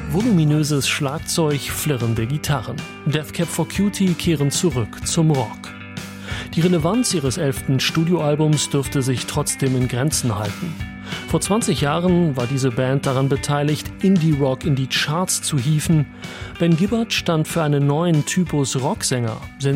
Voluminöses Schlagzeug, flirrende Gitarren. Death Cab for Cutie kehren zurück zum Rock. Die Relevanz ihres 11. Studioalbums dürfte sich trotzdem in Grenzen halten. Vor 20 Jahren war diese Band daran beteiligt, Indie-Rock in die Charts zu hieven. Ben Gibbard stand für einen neuen Typus Rocksänger.